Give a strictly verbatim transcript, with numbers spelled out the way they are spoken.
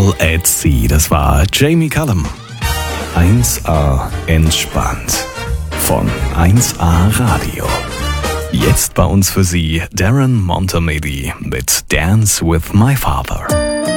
All at Sea, das war Jamie Cullum. eins A entspannt von eins A Radio. Jetzt bei uns für Sie Darren Montemedi mit Dance with My Father.